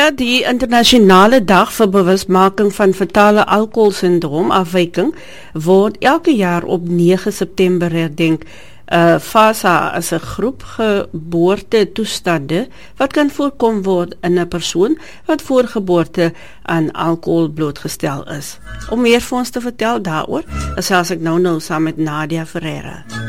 Nadia, die internasionale dag vir bewusmaking van fetale alkoholsindroom afwyking word elke jaar op 9 September herdenk. FASA is 'n groep geboortetoestande wat kan voorkom word in 'n persoon wat voor geboorte aan alkohol blootgestel is. Om meer vir ons te vertel daaroor, gesels ek nou saam met Nadia Ferreira.